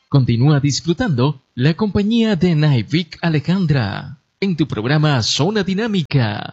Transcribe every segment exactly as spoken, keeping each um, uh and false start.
Continúa disfrutando la compañía de Naivik Alejandra en tu programa Zona Dinámica.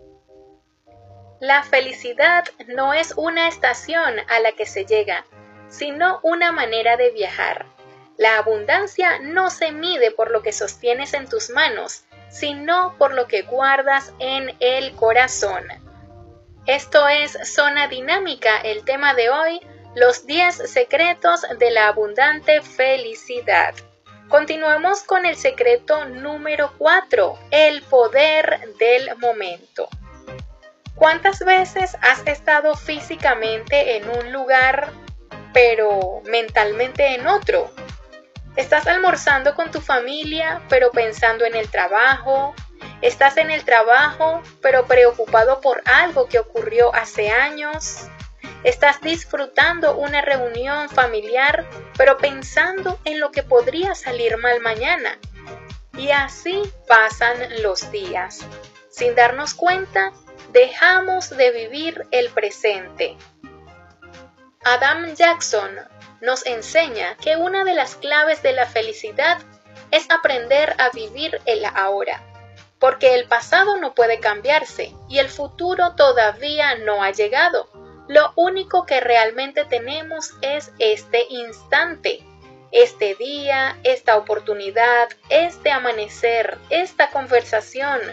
La felicidad no es una estación a la que se llega, sino una manera de viajar. La abundancia no se mide por lo que sostienes en tus manos, sino por lo que guardas en el corazón. Esto es Zona Dinámica, el tema de hoy, los diez secretos de la abundante felicidad. Continuamos con el secreto número cuatro, el poder del momento. ¿Cuántas veces has estado físicamente en un lugar, pero mentalmente en otro? Estás almorzando con tu familia, pero pensando en el trabajo. Estás en el trabajo, pero preocupado por algo que ocurrió hace años. Estás disfrutando una reunión familiar, pero pensando en lo que podría salir mal mañana. Y así pasan los días. Sin darnos cuenta, dejamos de vivir el presente. Adam Jackson nos enseña que una de las claves de la felicidad es aprender a vivir el ahora, porque el pasado no puede cambiarse y el futuro todavía no ha llegado. Lo único que realmente tenemos es este instante, este día, esta oportunidad, este amanecer, esta conversación.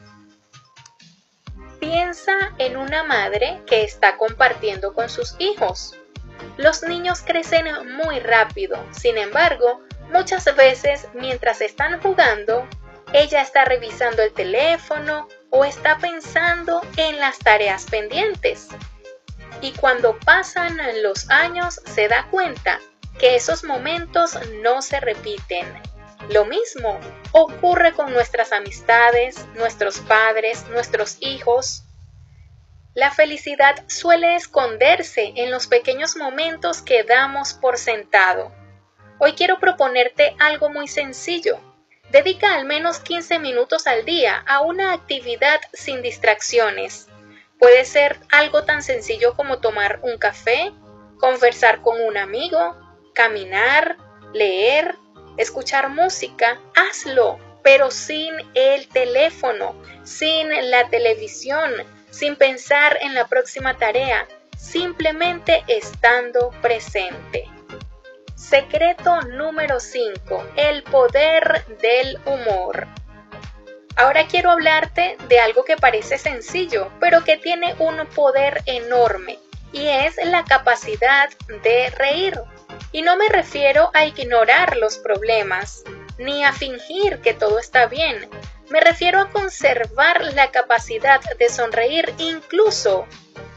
Piensa en una madre que está compartiendo con sus hijos. Los niños crecen muy rápido, sin embargo, muchas veces mientras están jugando, ella está revisando el teléfono o está pensando en las tareas pendientes. Y cuando pasan los años se da cuenta que esos momentos no se repiten. Lo mismo ocurre con nuestras amistades, nuestros padres, nuestros hijos. La felicidad suele esconderse en los pequeños momentos que damos por sentado. Hoy quiero proponerte algo muy sencillo. Dedica al menos quince minutos al día a una actividad sin distracciones. Puede ser algo tan sencillo como tomar un café, conversar con un amigo, caminar, leer, escuchar música. Hazlo, pero sin el teléfono, sin la televisión, sin pensar en la próxima tarea, simplemente estando presente. Secreto número cinco, el poder del humor. Ahora quiero hablarte de algo que parece sencillo, pero que tiene un poder enorme, y es la capacidad de reír. Y no me refiero a ignorar los problemas, ni a fingir que todo está bien. Me refiero a conservar la capacidad de sonreír incluso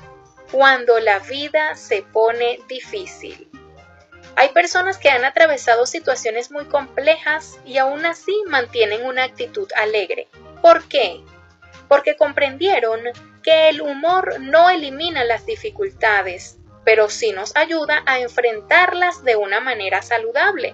cuando la vida se pone difícil. Hay personas que han atravesado situaciones muy complejas y aún así mantienen una actitud alegre. ¿Por qué? Porque comprendieron que el humor no elimina las dificultades, pero sí nos ayuda a enfrentarlas de una manera saludable.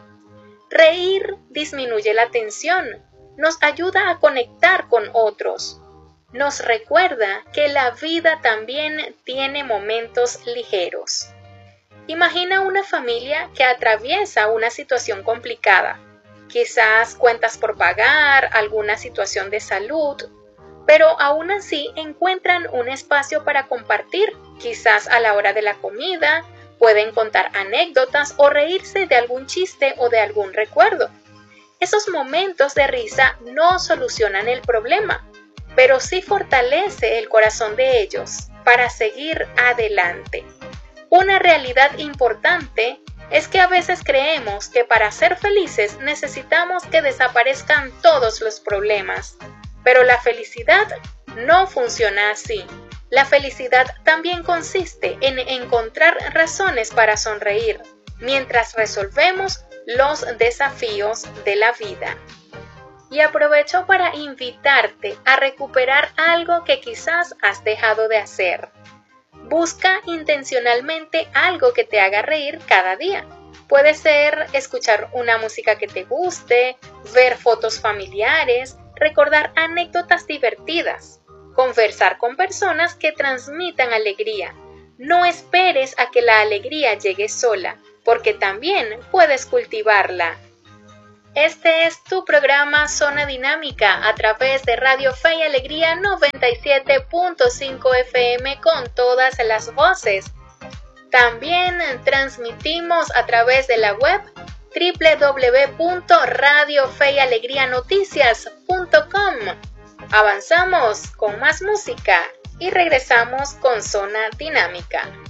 Reír disminuye la tensión, nos ayuda a conectar con otros. Nos recuerda que la vida también tiene momentos ligeros. Imagina una familia que atraviesa una situación complicada, quizás cuentas por pagar, alguna situación de salud, pero aún así encuentran un espacio para compartir, quizás a la hora de la comida, pueden contar anécdotas o reírse de algún chiste o de algún recuerdo. Esos momentos de risa no solucionan el problema, pero sí fortalece el corazón de ellos para seguir adelante. Una realidad importante es que a veces creemos que para ser felices necesitamos que desaparezcan todos los problemas, pero la felicidad no funciona así. La felicidad también consiste en encontrar razones para sonreír mientras resolvemos los desafíos de la vida. Y aprovecho para invitarte a recuperar algo que quizás has dejado de hacer. Busca intencionalmente algo que te haga reír cada día. Puede ser escuchar una música que te guste, ver fotos familiares, recordar anécdotas divertidas, conversar con personas que transmitan alegría. No esperes a que la alegría llegue sola. porque también puedes cultivarla. Este es tu programa Zona Dinámica a través de Radio Fe y Alegría noventa y siete punto cinco F M con todas las voces. También transmitimos a través de la web doble u doble u doble u punto radio fe y alegría noticias punto com. Avanzamos con más música y regresamos con Zona Dinámica.